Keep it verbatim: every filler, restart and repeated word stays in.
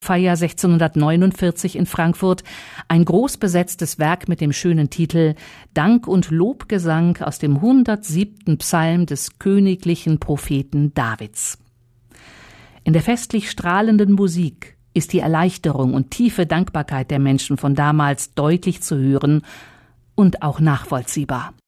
Feier sechzehnhundertneunundvierzig in Frankfurt, ein groß besetztes Werk mit dem schönen Titel Dank und Lobgesang aus dem hundertsiebten Psalm des königlichen Propheten Davids. In der festlich strahlenden Musik ist die Erleichterung und tiefe Dankbarkeit der Menschen von damals deutlich zu hören und auch nachvollziehbar.